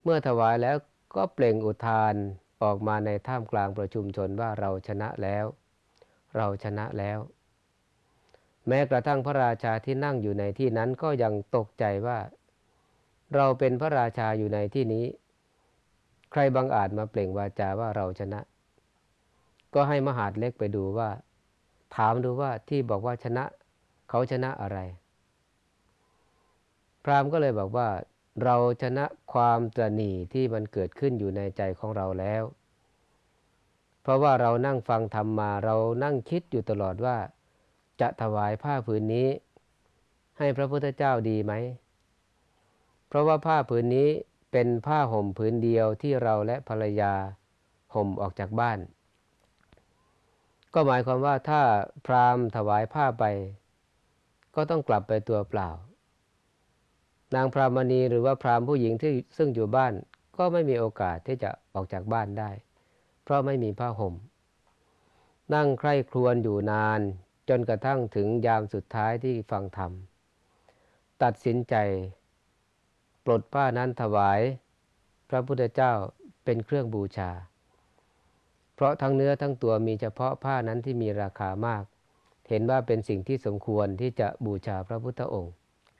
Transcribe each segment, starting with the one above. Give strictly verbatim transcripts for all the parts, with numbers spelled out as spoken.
เมื่อถวายแล้วก็เปล่งอุทานออกมาในท่ามกลางประชุมชนว่าเราชนะแล้วเราชนะแล้วแม้กระทั่งพระราชาที่นั่งอยู่ในที่นั้นก็ยังตกใจว่าเราเป็นพระราชาอยู่ในที่นี้ใครบังอาจมาเปล่งวาจาว่าเราชนะก็ให้มหาดเล็กไปดูว่าถามดูว่าที่บอกว่าชนะเขาชนะอะไรพราหมณ์ก็เลยบอกว่าเราชนะความตระหนี่ที่มันเกิดขึ้นอยู่ในใจของเราแล้วเพราะว่าเรานั่งฟังธรรมมาเรานั่งคิดอยู่ตลอดว่าจะถวายผ้าผืนนี้ให้พระพุทธเจ้าดีไหมเพราะว่าผ้าผืนนี้เป็นผ้าห่มผืนเดียวที่เราและภรรยาห่มออกจากบ้านก็หมายความว่าถ้าพราหมณ์ถวายผ้าไปก็ต้องกลับไปตัวเปล่านางพรามณีหรือว่าพราหมณ์ผู้หญิงที่ซึ่งอยู่บ้านก็ไม่มีโอกาสที่จะออกจากบ้านได้เพราะไม่มีผ้าห่มนั่งใคร่ครวญอยู่นานจนกระทั่งถึงยามสุดท้ายที่ฟังธรรมตัดสินใจปลดผ้านั้นถวายพระพุทธเจ้าเป็นเครื่องบูชาเพราะทั้งเนื้อทั้งตัวมีเฉพาะผ้านั้นที่มีราคามากเห็นว่าเป็นสิ่งที่สมควรที่จะบูชาพระพุทธองค์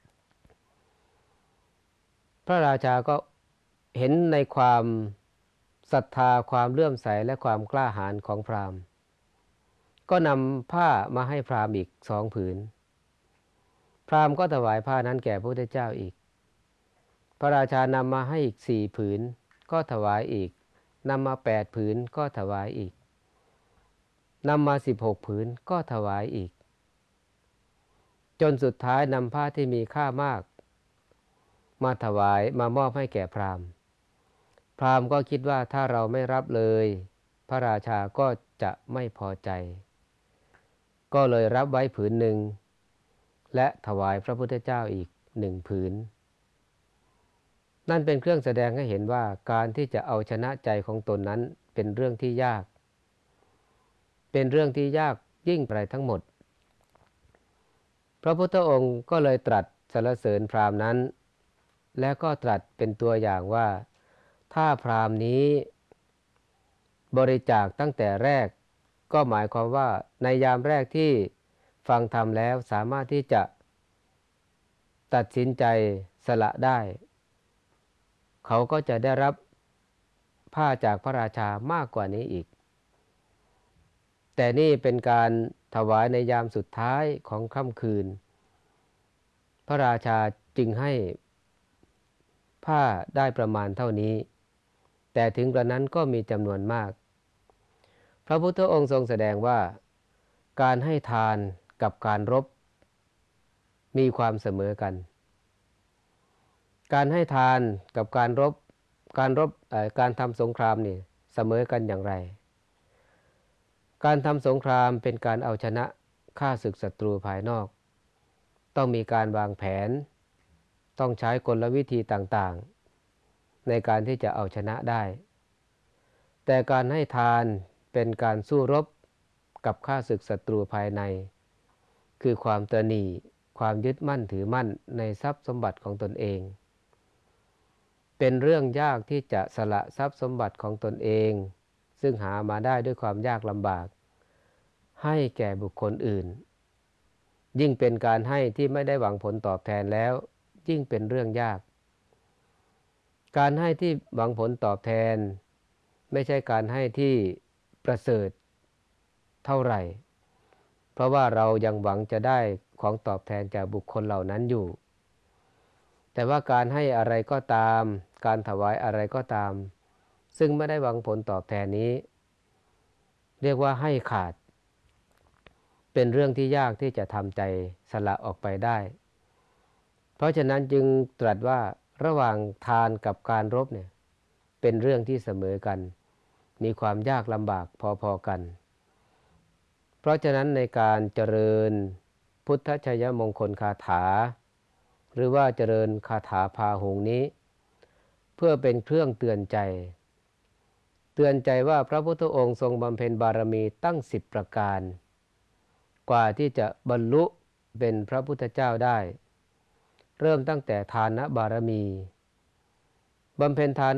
พระราชาก็เห็นในความศรัทธาความเลื่อมใสและความกล้าหาญของพราหมณ์ก็นำผ้ามาให้พราหมณ์อีกสองผืนพราหมณ์ก็ถวายผ้านั้นแก่พระพุทธเจ้าอีกพระราชานำมาให้อีกสี่ผืนก็ถวายอีกนำมาแปดผืนก็ถวายอีกนำมาสิบหกผืนก็ถวายอีกจนสุดท้ายนำผ้าที่มีค่ามากมาถวายมามอบให้แก่พราหมณ์พราหมณ์ก็คิดว่าถ้าเราไม่รับเลยพระราชาก็จะไม่พอใจก็เลยรับไว้ผืนหนึ่งและถวายพระพุทธเจ้าอีกหนึ่งผืนนั่นเป็นเครื่องแสดงให้เห็นว่าการที่จะเอาชนะใจของตนนั้นเป็นเรื่องที่ยากเป็นเรื่องที่ยากยิ่งไปทั้งหมดพระพุทธองค์ก็เลยตรัสสรรเสริญพราหมณ์นั้นและก็ตรัสเป็นตัวอย่างว่าถ้าพราหมณ์นี้บริจาคตั้งแต่แรกก็หมายความว่าในยามแรกที่ฟังธรรมแล้วสามารถที่จะตัดสินใจสละได้เขาก็จะได้รับผ้าจากพระราชามากกว่านี้อีกแต่นี่เป็นการถวายในยามสุดท้ายของค่ำคืนพระราชาจึงให้ผ้าได้ประมาณเท่านี้แต่ถึงกระนั้นก็มีจำนวนมากพระพุทธองค์ทรงแสดงว่าการให้ทานกับการรบมีความเสมอกันการให้ทานกับการรบการรบการทำสงครามนี่เสมอกันอย่างไรการทำสงครามเป็นการเอาชนะฆ่าศึกศัตรูภายนอกต้องมีการวางแผนต้องใช้กลวิธีต่างๆในการที่จะเอาชนะได้แต่การให้ทานเป็นการสู้รบกับฆ่าศึกศัตรูภายในคือความตระหนี่ความยึดมั่นถือมั่นในทรัพย์สมบัติของตนเองเป็นเรื่องยากที่จะสละทรัพย์สมบัติของตนเองซึ่งหามาได้ด้วยความยากลำบากให้แก่บุคคลอื่นยิ่งเป็นการให้ที่ไม่ได้หวังผลตอบแทนแล้วยิ่งเป็นเรื่องยากการให้ที่หวังผลตอบแทนไม่ใช่การให้ที่ประเสริฐเท่าไหร่เพราะว่าเรายังหวังจะได้ของตอบแทนจากบุคคลเหล่านั้นอยู่แต่ว่าการให้อะไรก็ตามการถวายอะไรก็ตามซึ่งไม่ได้หวังผลตอบแทนนี้เรียกว่าให้ขาดเป็นเรื่องที่ยากที่จะทำใจสละออกไปได้เพราะฉะนั้นจึงตรัสว่าระหว่างทานกับการรบเนี่ยเป็นเรื่องที่เสมอกันมีความยากลำบากพอๆกันเพราะฉะนั้นในการเจริญพุทธชัยมงคลคาถาหรือว่าเจริญคาถาพาหุงนี้เพื่อเป็นเครื่องเตือนใจเตือนใจว่าพระพุทธองค์ทรงบำเพ็ญบารมีตั้งสิบประการกว่าที่จะบรรลุเป็นพระพุทธเจ้าได้เริ่มตั้งแต่ทานบารมีบำเพ็ญทาน